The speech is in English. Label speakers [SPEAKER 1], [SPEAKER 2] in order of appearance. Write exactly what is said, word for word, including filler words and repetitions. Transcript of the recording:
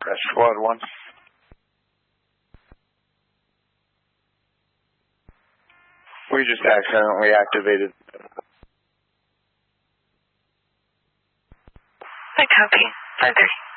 [SPEAKER 1] That's Squad one. We just accidentally activated.
[SPEAKER 2] I copy. five thirty.